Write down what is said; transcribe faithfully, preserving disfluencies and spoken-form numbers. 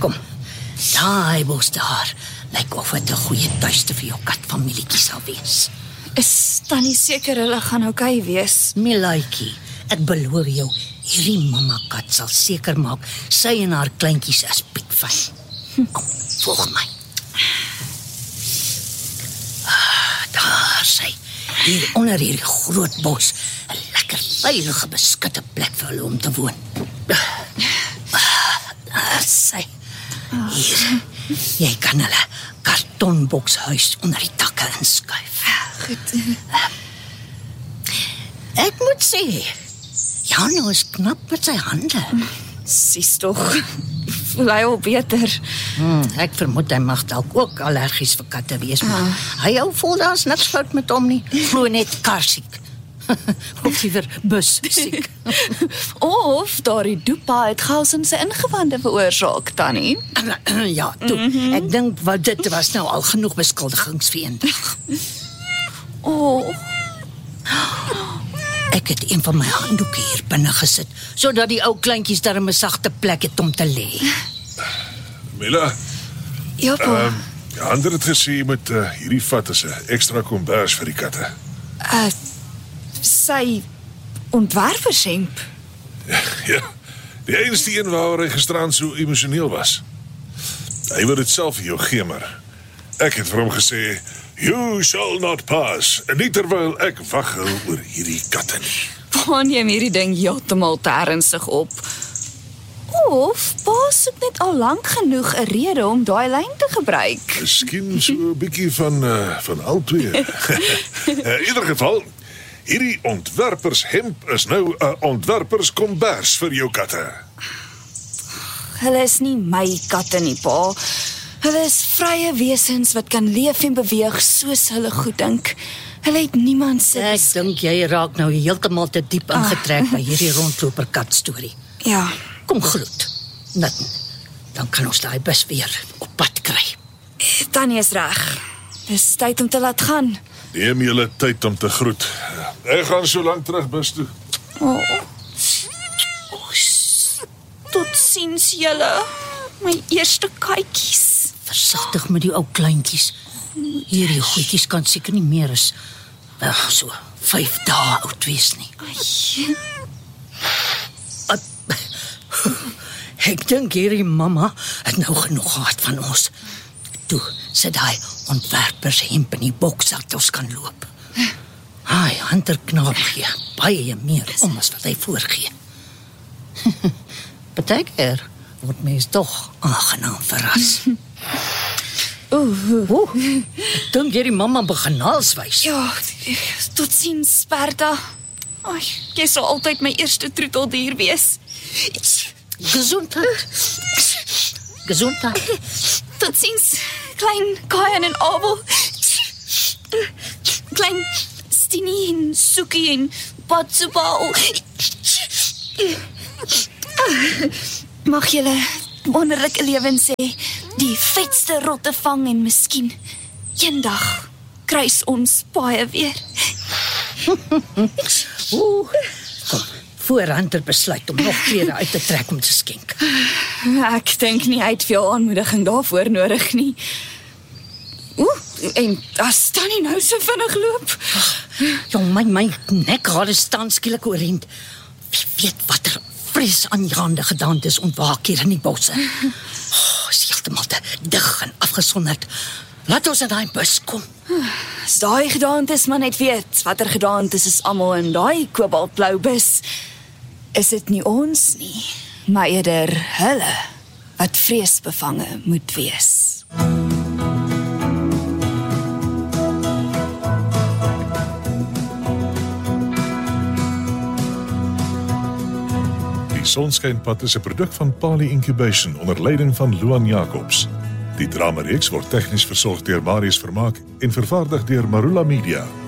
Kom, daai bos daar, lyk of het 'n goeie tuiste vir jou katfamilietjie sal wees. Is Tannie seker hulle gaan oukei wees? Milaitjie, ek beloof jou, hierdie mamma kat sal seker maak, sy en haar kleintjies is piekfyn. Kom, volg my. Ah, daar sy, hier onder hierdie groot bos, 'n lekker veilige beskutte plek vir hulle om te woon. Ah, daar sy, hier, jy kan hulle kartonbokshuis onder die takke inskuif. Goed. Ek moet sê, Jano is knap met sy hande. Sies tog, voel hy al beter. Hmm, ek vermoed hy mag dalk ook allergies vir katte wees, maar ah. hy hou vol, daar is niks fout met hom nie. Glo net karsiek. Of liever bussiek. Of daardie doepa het gals in sy ingewande veroorsaak, Tannie. Ja, toe, mm-hmm. ek dink wat dit was nou al genoeg beskuldigings vir een dag. Oh. Ek het een van my handdoeke hier binne gesit, sodat die ou kleintjies daar 'n sagte plek het om te lê. Mila? Ja, pa. Um, ja, ander het gesê jy moet uh, hierdie vat as 'n ekstra kombers vir die katte. Uh, sy ontwerpershemp. Ja, die enigste een waar hy gisteraan so emosioneel was. Hy wil dit self vir jou gee, maar ek het vir hom gesê, you shall not pass, en nie terwyl ek waggel oor hierdie katte nie. Pa neem hierdie ding heeltemal te ernstig op. Of pa soek net al lank genoeg 'n rede om daai lyn te gebruik. Miskien so 'n bietjie van, uh, van al twee. In ieder geval, hierdie ontwerpershemp is nou 'n ontwerperskombers vir jou katte. Hulle is nie my katte nie, pa. Hulle is vrye wesens wat kan leef en beweeg soos hulle goed dink. Hulle het niemand se... Ek dink jy raak nou heeltemal te diep ingetrek ah. by hierdie rondloper kat storie. Ja. Kom groet. Net, dan kan ons daai bus weer op pad kry. Tannie is reg. Dis tyd om te laat gaan. Neem julle tyd om te groet. Ek gaan so lank terug bus toe. Oh. Oh, tot ziens julle. My eerste katjies. Versigtig met die ou kleintjies. Hierdie goedjies kan seker nie meer as uh, so vyf dae oud wees nie. Ai. Ek dink hierdie mamma het nou genoeg gehad van ons. Toe, sit daai ontwerpershemp in die boksak dat ons kan loop. Ai, Hunter knaap gee baie meer om as wat hy voorgee. Partykeer word mens toch aangenaam verras. Oeh, Oeh, ek dink hierdie mamma begin naalswys. Ja, tot ziens, Bertha. Ai, jy sal altyd my eerste troeteldier wees. Gesondheid. Gesondheid. Tot ziens, klein Kayan en Abel. Klein Stini en Sukie en Patsubal. Mag julle wonderlike lewens hê, die vetste rotte vang en miskien eendag kruis ons paie weer. Oeh, kom, voor Hunter besluit om nog klere uit te trek om te skenk. Ek dink nie hy het veel aanmoediging daarvoor nodig nie. Oeh, en as Tannie nou so vinnig loop. Jong, my, my nekhare staan skielik oorend. Wie weet wat er vres aan die hande gedaan is ontwaak hier in die bosse. Oh, is heeltemal te dig en afgesonderd. Laat ons in daai bus kom. As daai gedaantes maar net weet, wat er gedaantes is almal in daai kobaltblou bus, is dit nie ons nie, maar eerder hulle, wat vreesbevange moet wees. Die Sonskynpad is 'n produk van Pali Incubation onder leiding van Luan Jacobs. Die dramareeks word tegnies versorg deur Marius Vermaak en vervaardig deur Marula Media.